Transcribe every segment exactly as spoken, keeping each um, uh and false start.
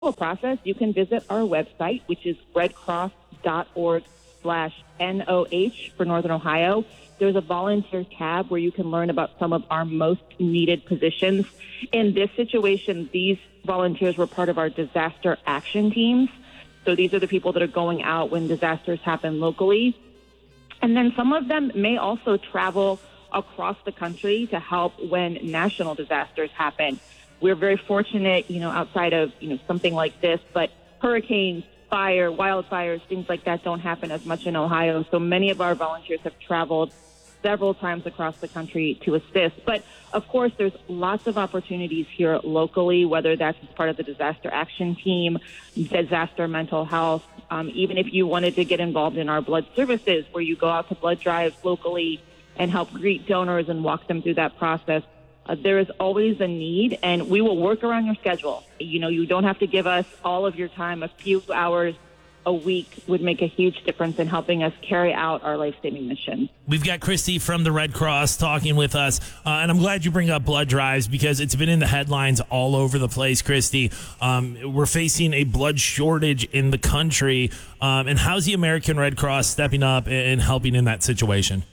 process, you can visit our website, which is redcross.org slash NOH for Northern Ohio. There's a volunteer tab where you can learn about some of our most needed positions. In this situation, these volunteers were part of our disaster action teams. So these are the people that are going out when disasters happen locally. And then some of them may also travel across the country to help when national disasters happen. We're very fortunate, you know, outside of, you know, something like this, but hurricanes, fire, wildfires, things like that don't happen as much in Ohio. So many of our volunteers have traveled several times across the country to assist. But of course, there's lots of opportunities here locally, whether that's as part of the disaster action team, disaster mental health. Um, even if you wanted to get involved in our blood services, where you go out to blood drives locally and help greet donors and walk them through that process. Uh, there is always a need, and we will work around your schedule. You know, you don't have to give us all of your time. A few hours a week would make a huge difference in helping us carry out our life-saving mission. We've got Christy from the Red Cross talking with us, uh, and I'm glad you bring up blood drives because it's been in the headlines all over the place, Christy. Um, we're facing a blood shortage in the country, um, and how's the American Red Cross stepping up and helping in that situation?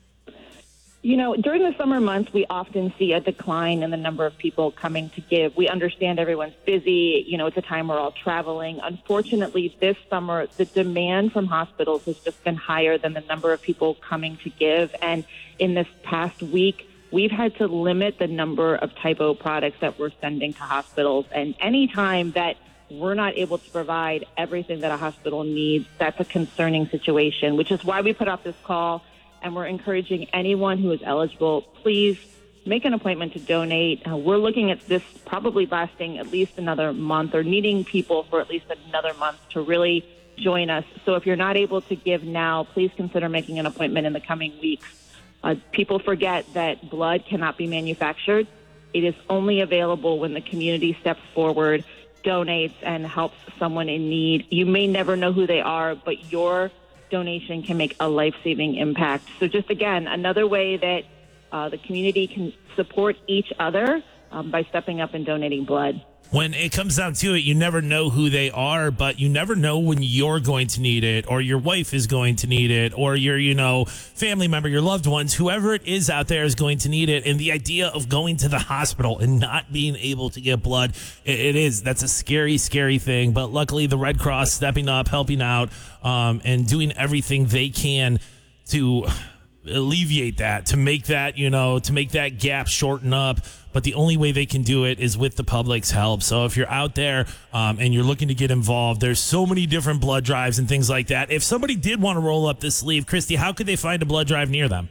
You know, during the summer months, we often see a decline in the number of people coming to give. We understand everyone's busy. You know, it's a time we're all traveling. Unfortunately, this summer, the demand from hospitals has just been higher than the number of people coming to give. And in this past week, we've had to limit the number of Type O products that we're sending to hospitals. And any time that we're not able to provide everything that a hospital needs, that's a concerning situation, which is why we put out this call. And we're encouraging anyone who is eligible, please make an appointment to donate. Uh, we're looking at this probably lasting at least another month or needing people for at least another month to really join us. So if you're not able to give now, please consider making an appointment in the coming weeks. Uh, people forget that blood cannot be manufactured. It is only available when the community steps forward, donates, and helps someone in need. You may never know who they are, but your donation can make a life-saving impact. So just again, another way that uh, the community can support each other um, by stepping up and donating blood. When it comes down to it, you never know who they are, but you never know when you're going to need it, or your wife is going to need it, or your, you know, family member, your loved ones, whoever it is out there is going to need it. And the idea of going to the hospital and not being able to get blood, it, it is, that's a scary, scary thing. But luckily, the Red Cross stepping up, helping out, um, and doing everything they can to alleviate that, to make that, you know, to make that gap shorten up. But the only way they can do it is with the public's help. So if you're out there um, and you're looking to get involved, there's so many different blood drives and things like that. If somebody did want to roll up this sleeve, Christy, how could they find a blood drive near them?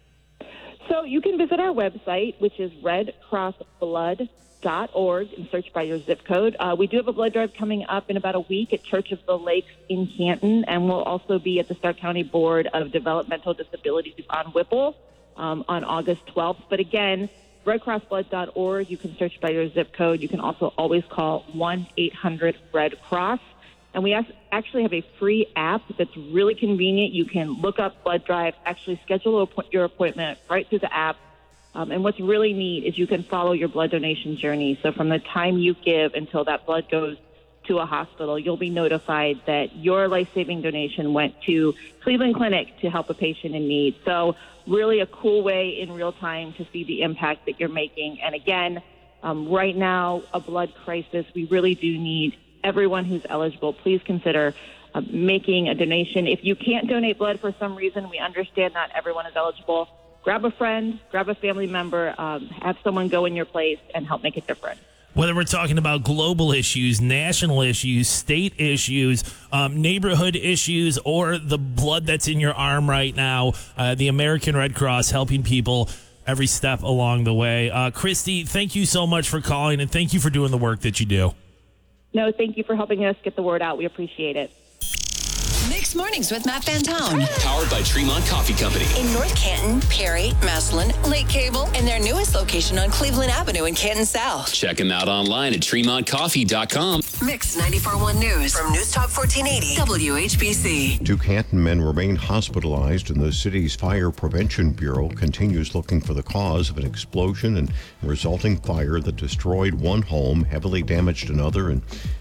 So you can visit our website, which is red cross blood dot org, and search by your zip code. Uh, we do have a blood drive coming up in about a week at Church of the Lakes in Canton, and we'll also be at the Stark County Board of Developmental Disabilities on Whipple um, on August twelfth. But again, red cross blood dot org, you can search by your zip code. You can also always call one eight hundred red cross. And we actually have a free app that's really convenient. You can look up blood drives, actually schedule your appointment right through the app. Um, and what's really neat is you can follow your blood donation journey. So from the time you give until that blood goes to a hospital, you'll be notified that your life-saving donation went to Cleveland Clinic to help a patient in need. So really a cool way in real time to see the impact that you're making. And again, um, right now, a blood crisis, we really do need everyone who's eligible. Please consider uh, making a donation. If you can't donate blood for some reason, we understand not everyone is eligible. Grab a friend, grab a family member, um, have someone go in your place and help make a difference. Whether we're talking about global issues, national issues, state issues, um, neighborhood issues, or the blood that's in your arm right now, uh, the American Red Cross helping people every step along the way. Uh, Christy, thank you so much for calling, and thank you for doing the work that you do. No, thank you for helping us get the word out. We appreciate it. Mixed Mornings with Matt Fantone. Powered by Tremont Coffee Company. In North Canton, Perry, Massillon, Lake Cable, and their newest location on Cleveland Avenue in Canton South. Check them out online at tremont coffee dot com. Mix ninety-four point one News from News Talk fourteen eighty W H B C. Two Canton men remain hospitalized, and the city's Fire Prevention Bureau continues looking for the cause of an explosion and resulting fire that destroyed one home, heavily damaged another, and